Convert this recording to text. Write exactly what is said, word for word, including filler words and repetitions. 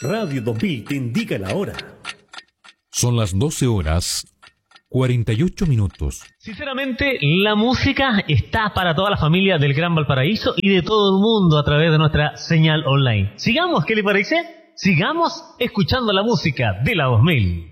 Radio dos mil te indica la hora. Son las doce horas cuarenta y ocho minutos. Sinceramente, la música está para toda la familia del Gran Valparaíso y de todo el mundo a través de nuestra señal online. Sigamos, ¿qué le parece? Sigamos escuchando la música de la dos mil.